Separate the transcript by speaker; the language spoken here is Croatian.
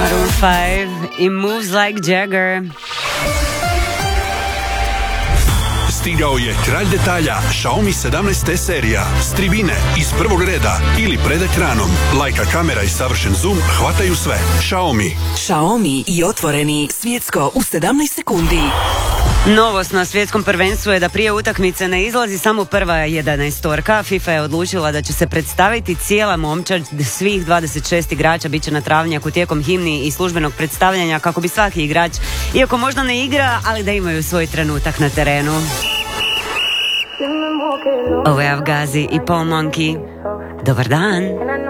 Speaker 1: Maroon 5 i Moves Like Jagger.
Speaker 2: Stigao je kralj detalja Xiaomi 17T serija. S tribine, iz prvog reda ili pred ekranom. Lajka kamera i savršen zoom hvataju sve. Xiaomi
Speaker 3: i otvoreni svjetsko u 17 sekundi.
Speaker 1: Novost na svjetskom prvenstvu je da prije utakmice ne izlazi samo prva 11-orka. FIFA je odlučila da će se predstaviti cijela momčad, svih 26 igrača bit će na travnjaku tijekom himni i službenog predstavljanja kako bi svaki igrač, iako možda ne igra, ali da imaju svoj trenutak na terenu. Ovo je Avgazi i Paul Monkey. Dobar dan.